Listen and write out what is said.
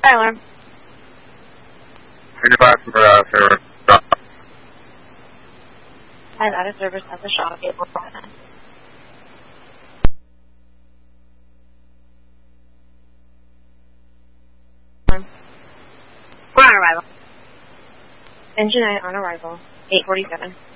Fire alarm. 35 for service. I'm out of service at the shop. We're on arrival. Engine 9 on arrival. 8:47.